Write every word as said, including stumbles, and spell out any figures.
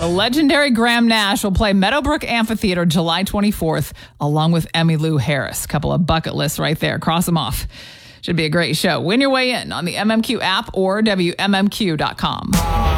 legendary Graham Nash will play Meadowbrook Amphitheater July twenty-fourth, along with Emmylou Harris. Couple of bucket lists right there. Cross them off. Should be a great show. Win your way in on the M M Q app or W M M Q dot com.